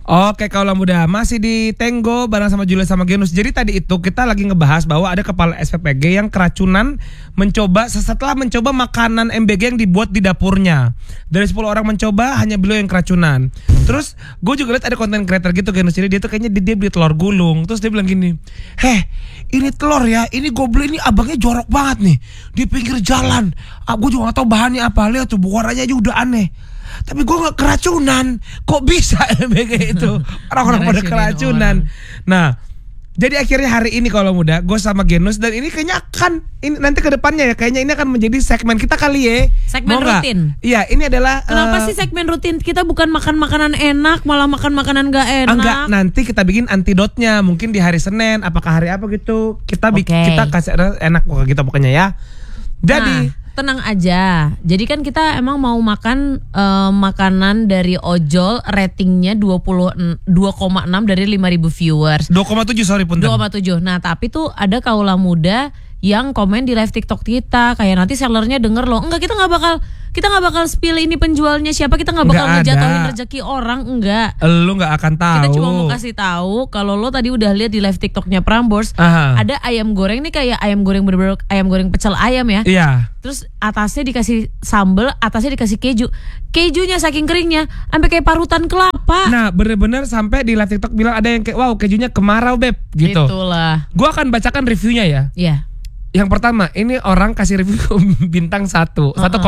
Oke, kaulah muda masih di Tenggo bareng sama Julia sama Genus. Jadi tadi itu kita lagi ngebahas bahwa ada kepala SPPG yang keracunan setelah mencoba makanan MBG yang dibuat di dapurnya. Dari 10 orang mencoba hanya beliau yang keracunan. Terus gue juga lihat ada konten creator gitu Genus. Jadi dia tuh kayaknya dia beli telur gulung. Terus dia bilang gini, ini telur ya, ini gue beli ini abangnya jorok banget nih di pinggir jalan. Gue juga gak tahu bahannya apa, lihat tuh warnanya aja udah aneh. Tapi gue gak keracunan. Kok bisa MBG itu orang-orang pada keracunan. Nah, jadi akhirnya hari ini kalau muda gue sama Genus, dan ini kayaknya ini nanti ke depannya ya, kayaknya ini akan menjadi segmen kita kali ya. Segmen rutin. Iya, ini adalah kenapa sih segmen rutin? Kita bukan makan makanan enak, malah makan makanan gak enak. Enggak, nanti kita bikin antidotnya mungkin di hari Senin, apakah hari apa gitu. Kita kasih enak gitu pokoknya ya. Jadi tenang aja. Jadi kan kita emang mau makan makanan dari ojol, ratingnya 2,6 dari 5.000 viewers. 2,7 sorry punten. 2,7. Nah tapi tuh ada kaula muda yang komen di live TikTok kita, kayak nanti sellernya denger loh. Enggak, kita nggak bakal spill ini penjualnya siapa, kita nggak bakal ngejatuhin rezeki orang, enggak. Lu nggak akan tahu. Kita cuma mau kasih tahu kalau lo tadi udah lihat di live TikToknya Prambors, ada ayam goreng nih kayak ayam goreng bener-bener ayam goreng pecel ayam ya. Iya. Terus atasnya dikasih sambal, atasnya dikasih keju. Kejunya saking keringnya sampai kayak parutan kelapa. Nah, bener-bener sampai di live TikTok bilang ada yang kayak wow, kejunya kemarau beb gitu. Itulah. Gua akan bacakan reviewnya ya. Iya. Yang pertama, ini orang kasih review bintang 1,0.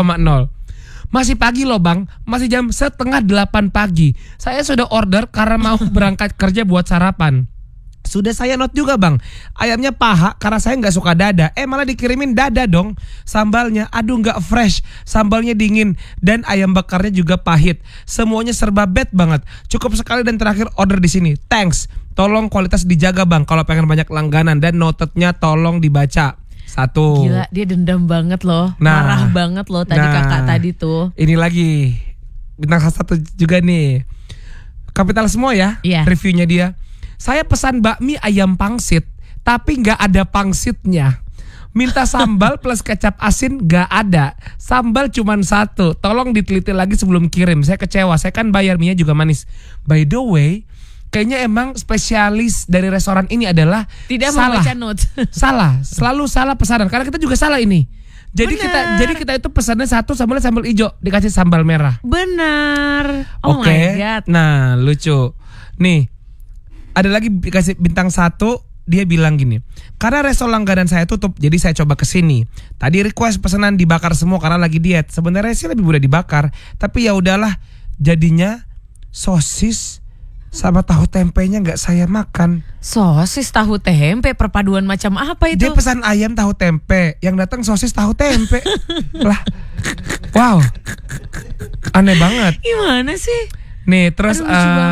Masih pagi loh bang, masih jam 7:30 pagi. Saya sudah order karena mau berangkat kerja buat sarapan. Sudah saya note juga bang, ayamnya paha karena saya gak suka dada. Malah dikirimin dada dong. Sambalnya, aduh gak fresh. Sambalnya dingin. Dan ayam bakarnya juga pahit. Semuanya serba bad banget. Cukup sekali dan terakhir order di sini. Thanks. Tolong kualitas dijaga bang kalau pengen banyak langganan. Dan notetnya tolong dibaca. 1. Gila, dia dendam banget loh. Marah banget loh tadi kakak tadi tuh. Ini lagi bintang 1 juga nih. Kapital semua ya. Reviewnya dia. Saya pesan bakmi ayam pangsit, tapi gak ada pangsitnya. Minta sambal plus kecap asin gak ada. Sambal cuma 1. Tolong diteliti lagi sebelum kirim. Saya kecewa, saya kan bayar, minyak juga manis. By the way, kayaknya emang spesialis dari restoran ini adalah tidak membaca note. Salah, selalu salah pesanan. Karena kita juga salah ini. Jadi kita itu pesannya 1 sambal hijau, dikasih sambal merah. Benar. Oh Oke. my god. Nah, lucu. Nih, ada lagi dikasih bintang 1. Dia bilang gini, karena resto langganan saya tutup, jadi saya coba kesini. Tadi request pesanan dibakar semua karena lagi diet. Sebenarnya sih lebih mudah dibakar, tapi ya udahlah. Jadinya sosis sama tahu tempenya nggak saya makan. Sosis tahu tempe, perpaduan macam apa itu? Dia pesan ayam tahu tempe, yang datang sosis tahu tempe. Lah, wow, aneh banget. Gimana sih? Nih terus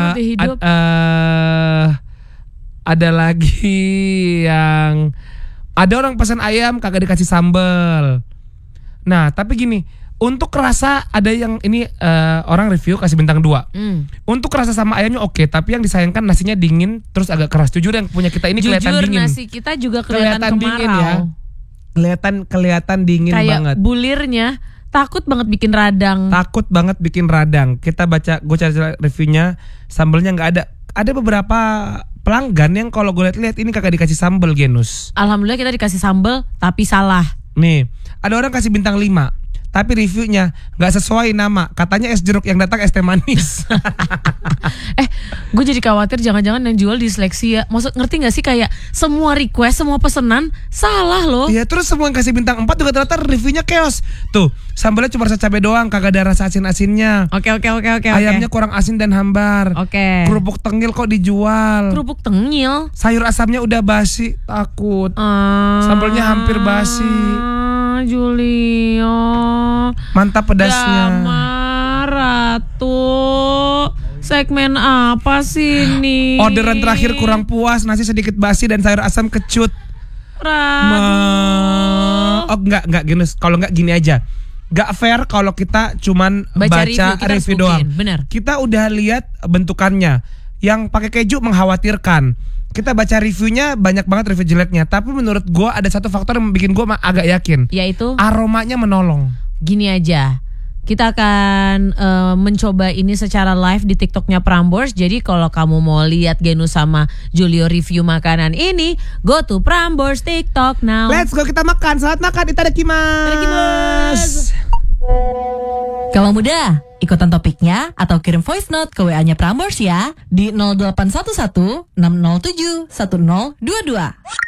ada lagi yang ada orang pesan ayam kagak dikasih sambal. Nah tapi gini, untuk rasa ada yang ini orang review kasih bintang 2. Untuk rasa sama ayamnya oke, tapi yang disayangkan nasinya dingin terus agak keras. Jujur yang punya kita ini kelihatan dingin. Jujur nasi kita juga kelihatan kemarau. Dingin ya. Kelihatan dingin kayak banget. Kayak bulirnya takut banget bikin radang. Kita baca, gue cari reviewnya, sambalnya nggak ada. Ada beberapa pelanggan yang kalau gue lihat ini kagak dikasih sambal Genus. Alhamdulillah kita dikasih sambal tapi salah. Nih, ada orang kasih bintang 5. Tapi reviewnya gak sesuai nama. Katanya es jeruk, yang datang es teh manis. Gue jadi khawatir jangan-jangan yang jual disleksi ya. Maksud ngerti gak sih kayak semua request, semua pesanan salah loh. Iya, terus semua yang kasih bintang 4 juga ternyata reviewnya chaos. Tuh, sambalnya cuma rasa cabai doang, kagak ada rasa asin-asinnya. Oke. Ayamnya kurang asin dan hambar. Oke. Kerupuk tengil kok dijual. Kerupuk tengil? Sayur asamnya udah basi, takut. Sambalnya hampir basi. Julio, mantap pedasnya. Ratu, segmen apa sih ini? Orderan terakhir kurang puas, nasi sedikit basi dan sayur asam kecut. Enggak Genus. Kalau enggak gini aja, gak fair kalau kita cuman baca review doang. Bener. Kita udah lihat bentukannya, yang pakai keju mengkhawatirkan. Kita baca reviewnya, banyak banget review jeleknya. Tapi menurut gue ada satu faktor yang bikin gue agak yakin, yaitu aromanya menolong. Gini aja, Kita akan mencoba ini secara live di TikToknya Prambors. Jadi kalau kamu mau lihat Genus sama Julio review makanan ini, go to Prambors TikTok now. Let's go, kita makan. Selamat makan. Itadakimasu. Kamu muda, ikutan topiknya atau kirim voice note ke WA-nya Prambors ya di 0811 607 1022.